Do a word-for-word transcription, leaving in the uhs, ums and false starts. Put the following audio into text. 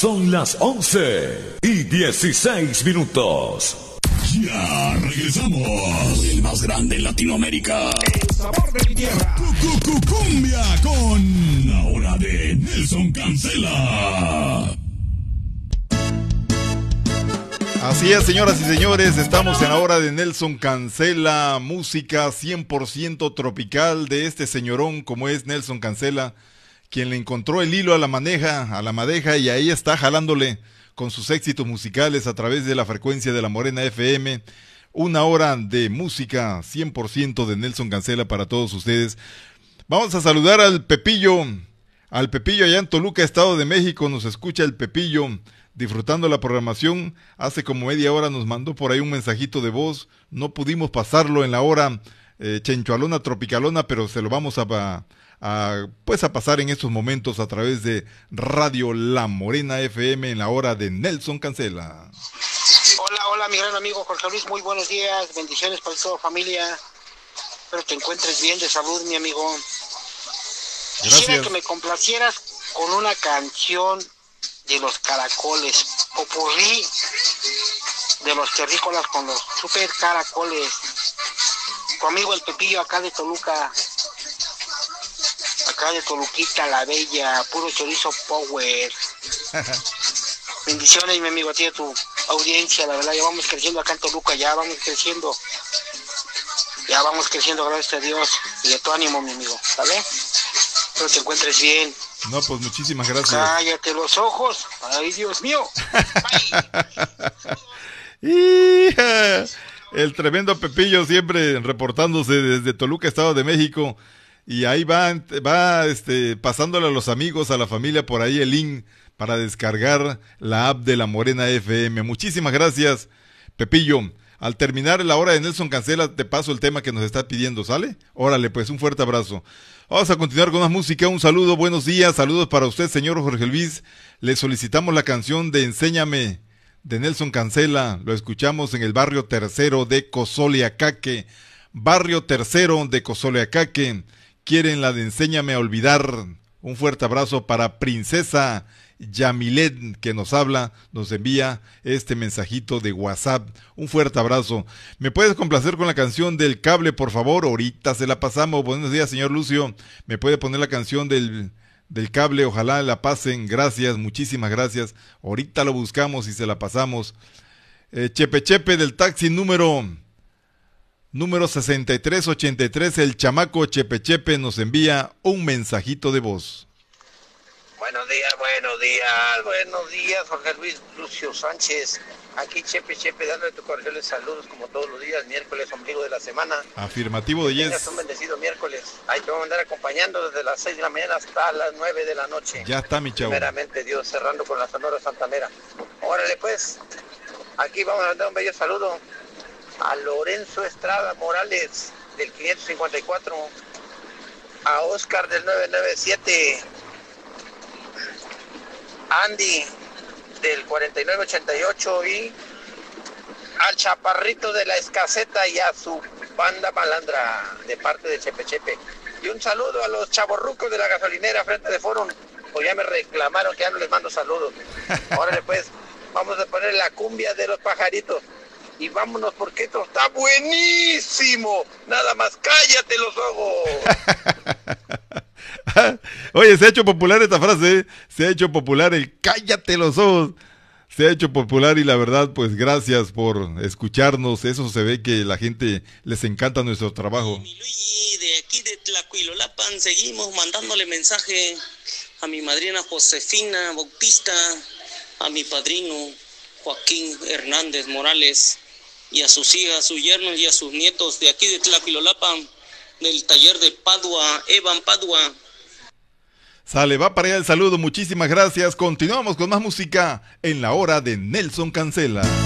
Son las once y dieciséis minutos. Ya regresamos. El más grande en Latinoamérica. El sabor de mi tierra. Cumbia con la hora de Nelson Cancela. Así es, señoras y señores, estamos en la hora de Nelson Cancela, música cien por ciento tropical de este señorón como es Nelson Cancela, quien le encontró el hilo a la maneja, a la madeja, y ahí está jalándole con sus éxitos musicales a través de la frecuencia de la Morena F M. Una hora de música cien por ciento de Nelson Cancela para todos ustedes. Vamos a saludar al Pepillo, al Pepillo allá en Toluca, Estado de México. Nos escucha el Pepillo, disfrutando la programación. Hace como media hora nos mandó por ahí un mensajito de voz. No pudimos pasarlo en la hora eh, chenchualona, tropicalona, pero se lo vamos a, a, a, pues a pasar en estos momentos a través de Radio La Morena F M en la hora de Nelson Cancela. Hola, hola, mi gran amigo Jorge Luis, muy buenos días, bendiciones para toda familia. Espero te encuentres bien de salud, mi amigo. Gracias. Quisiera que me complacieras con una canción de los caracoles, popurrí de los terrícolas con los super caracoles. Tu amigo el Pepillo acá de Toluca, acá de Toluquita la Bella, puro chorizo power. Bendiciones, mi amigo, a ti y a tu audiencia, la verdad, ya vamos creciendo acá en Toluca, ya vamos creciendo, ya vamos creciendo, gracias a Dios, y de tu ánimo, mi amigo, ¿vale? Espero te encuentres bien. No, pues muchísimas gracias. Cállate los ojos, ay Dios mío. El tremendo Pepillo siempre reportándose desde Toluca, Estado de México, y ahí va, va este, pasándole a los amigos, a la familia por ahí el link para descargar la app de la Morena F M. Muchísimas gracias, Pepillo. Al terminar la hora de Nelson Cancela, te paso el tema que nos está pidiendo, ¿sale? Órale, pues, un fuerte abrazo. Vamos a continuar con más música. Un saludo, buenos días, saludos para usted, señor Jorge Luis. Le solicitamos la canción de Enséñame, de Nelson Cancela. Lo escuchamos en el barrio tercero de Cozoleacaque. Barrio tercero de Cozoleacaque. Quieren la de Enséñame a olvidar. Un fuerte abrazo para Princesa Yamilet, que nos habla, nos envía este mensajito de WhatsApp. Un fuerte abrazo. ¿Me puedes complacer con la canción del cable, por favor? Ahorita se la pasamos. Buenos días, señor Lucio. ¿Me puede poner la canción del, del cable? Ojalá la pasen. Gracias, muchísimas gracias. Ahorita lo buscamos y se la pasamos. Eh, Chepe Chepe del taxi número... Número sesenta y tres ochenta y tres, el chamaco Chepe Chepe nos envía un mensajito de voz. Buenos días, buenos días, buenos días, Jorge Luis Lucio Sánchez. Aquí Chepe Chepe dándole tu cordiales saludos como todos los días, miércoles, ombligo de la semana. Afirmativo de yes. Tengas un bendecido miércoles. Ahí te voy a andar acompañando desde las seis de la mañana hasta las nueve de la noche. Ya está, mi chavo. Primeramente Dios, cerrando con la Sonora Santanera. Órale pues, aquí vamos a mandar un bello saludo a Lorenzo Estrada Morales del quinientos cincuenta y cuatro, a Oscar del nueve nueve siete, Andy del cuarenta y nueve ochenta y ocho y al Chaparrito de la Escaseta y a su banda malandra de parte de Chepe Chepe. Y un saludo a los chavorrucos de la gasolinera frente de Forum, pues ya me reclamaron que ya no les mando saludos. Órale pues, vamos a poner la cumbia de los pajaritos. Y vámonos porque esto está buenísimo. Nada más cállate los ojos. Oye, se ha hecho popular esta frase, ¿eh? Se ha hecho popular el cállate los ojos. Se ha hecho popular y la verdad, pues gracias por escucharnos. Eso se ve que la gente les encanta nuestro trabajo. Mi Luigi, de aquí de Tlacuilolapan, seguimos mandándole mensaje a mi madrina Josefina Bautista, a mi padrino Joaquín Hernández Morales, y a sus hijas, a sus yernos y a sus nietos de aquí de Tlaquilolapan, del taller de Padua, Evan Padua. Sale, va para allá el saludo, muchísimas gracias. Continuamos con más música en la hora de Nelson Cancela.